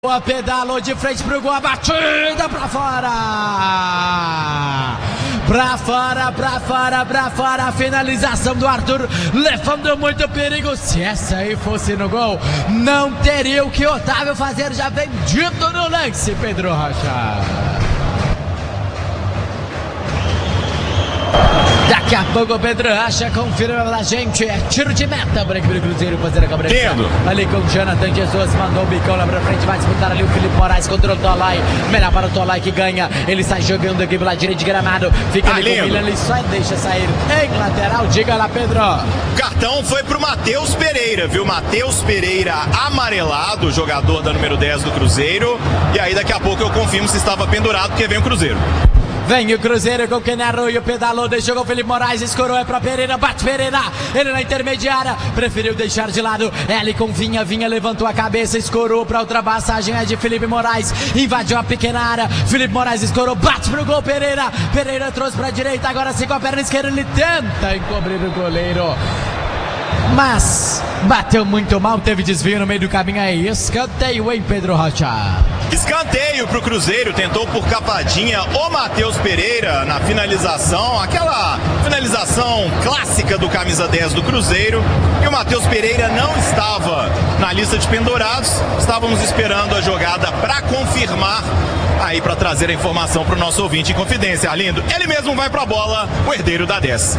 Pedalou de frente pro gol, a batida pra fora! Pra fora, a finalização do Arthur, levando muito perigo. Se essa aí fosse no gol, não teria o que Otávio fazer, já vendido no lance, Pedro Rocha. Daqui a pouco o Pedro Rocha confirma pra gente, é tiro de meta para a equipe do Cruzeiro fazer a cobrança. Ali com o Jonathan Jesus, mandou o bicão lá pra frente, vai disputar ali o Felipe Moraes contra o Tolai, melhor para o Tolai que ganha, ele sai jogando aqui pela direita de gramado, fica ali com o Willian, ele só deixa sair em lateral, diga lá, Pedro. O cartão foi pro Matheus Pereira, viu? Matheus Pereira amarelado, jogador da número 10 do Cruzeiro, e aí daqui a pouco eu confirmo se estava pendurado, porque vem o Cruzeiro. Vem o Cruzeiro com o Kenny Arroio, pedalou, deixou com o Felipe Moraes, escorou, é pra Pereira, bate Pereira, ele na intermediária, preferiu deixar de lado, ele com Vinha levantou a cabeça, escorou pra ultrapassagem, é de Felipe Moraes, invadiu a pequena área, Felipe Moraes escorou, bate pro gol, Pereira trouxe pra direita, agora sim com a perna esquerda, ele tenta encobrir o goleiro, mas bateu muito mal, teve desvio no meio do caminho aí, escanteio, hein, Pedro Rocha? Escanteio pro Cruzeiro, tentou por capadinha o Matheus Pereira na finalização, aquela finalização clássica do camisa 10 do Cruzeiro, e o Matheus Pereira não estava na lista de pendurados, estávamos esperando a jogada para confirmar, aí para trazer a informação pro nosso ouvinte em confidência, Arlindo, ele mesmo vai pra bola, o herdeiro da 10.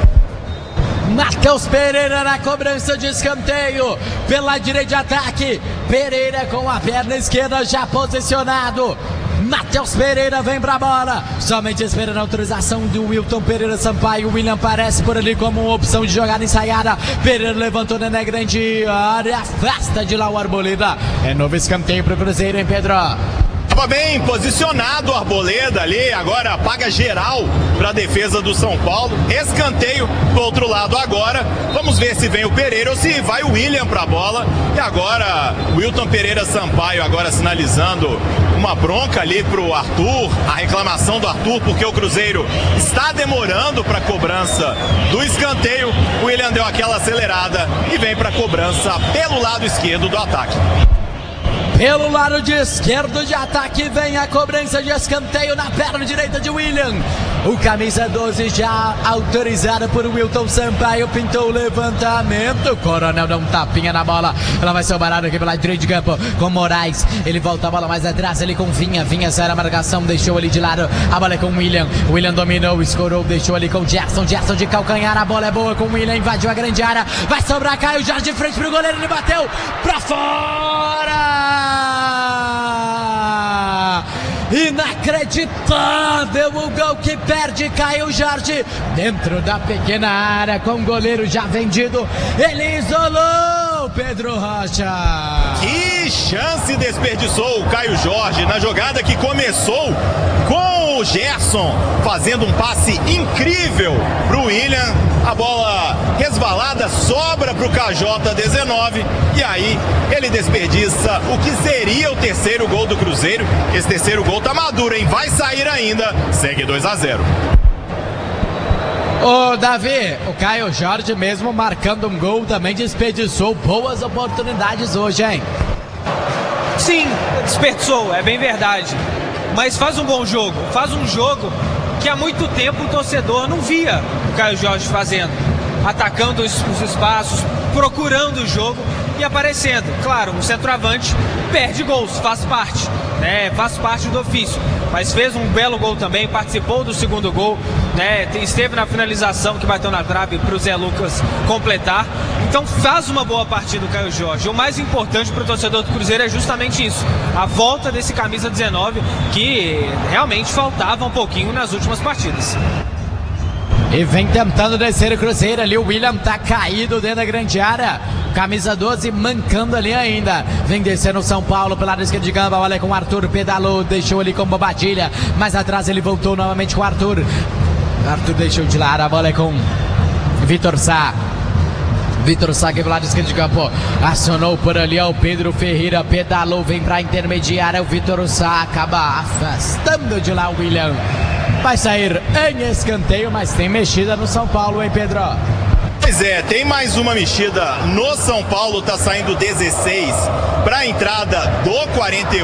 Matheus Pereira na cobrança de escanteio, pela direita de ataque, Pereira com a perna esquerda já posicionado, Matheus Pereira vem pra bola, somente esperando a autorização do Wilton Pereira Sampaio, o Willian aparece por ali como uma opção de jogada ensaiada, Pereira levantou na grande área, afasta de lá o Arboleda, é novo escanteio pro Cruzeiro, hein, Pedro? Estava bem posicionado o Arboleda ali, agora paga geral para a defesa do São Paulo, escanteio do outro lado agora, vamos ver se vem o Pereira ou se vai o Willian para a bola, e agora o Wilton Pereira Sampaio agora sinalizando uma bronca ali pro Arthur, a reclamação do Arthur porque o Cruzeiro está demorando para a cobrança do escanteio, o Willian deu aquela acelerada e vem para a cobrança pelo lado esquerdo do ataque. Pelo lado de esquerdo de ataque vem a cobrança de escanteio na perna direita de Willian. O camisa 12 já autorizado por Wilton Sampaio, pintou o levantamento. O Coronel dá um tapinha na bola. Ela vai ser barada aqui pela direita de campo com Moraes. Ele volta a bola mais atrás, ele com Vinha sai na marcação, deixou ali de lado. A bola é com Willian. Willian dominou, escorou, deixou ali com Gerson de calcanhar. A bola é boa com Willian, invadiu a grande área. Vai sobrar Caio Jorge de frente pro goleiro, ele bateu pra fora! Inacreditável o gol que perde Caio Jorge dentro da pequena área com o goleiro já vendido, ele isolou Pedro Rocha. Que chance desperdiçou o Caio Jorge na jogada que começou com o Gerson fazendo um passe incrível pro Willian, a bola resbalada sobra pro KJ19 e aí ele desperdiça o que seria o terceiro gol do Cruzeiro. Esse terceiro gol tá maduro, hein? Vai sair ainda, segue 2-0. Ô Davi, o Caio Jorge mesmo marcando um gol também desperdiçou boas oportunidades hoje, hein? Sim, desperdiçou, é bem verdade. Mas faz um bom jogo, faz um jogo que há muito tempo o torcedor não via o Caio Jorge fazendo. Atacando os espaços, procurando o jogo e aparecendo. Claro, um centroavante perde gols, faz parte, né? Faz parte do ofício. Mas fez um belo gol também, participou do segundo gol, né? Esteve na finalização que bateu na trave para o Zé Lucas completar. Então faz uma boa partida o Caio Jorge. O mais importante para o torcedor do Cruzeiro é justamente isso, a volta desse camisa 19 que realmente faltava um pouquinho nas últimas partidas. E vem tentando descer o Cruzeiro ali, o Willian tá caído dentro da grande área, camisa 12 mancando ali ainda, vem descendo o São Paulo pela lado esquerdo de campo, olha com o Arthur, pedalou, deixou ali com Bobadilha, mais atrás ele voltou novamente com o Arthur deixou de lado, a bola é com Vitor Sá aqui pelo lado esquerdo de campo, acionou por ali o Pedro Ferreira, pedalou, vem pra intermediária, o Vitor Sá acaba afastando de lá o Willian. Vai sair em escanteio, mas tem mexida no São Paulo, hein, Pedro? Pois é, tem mais uma mexida no São Paulo, tá saindo 16 para a entrada do 48.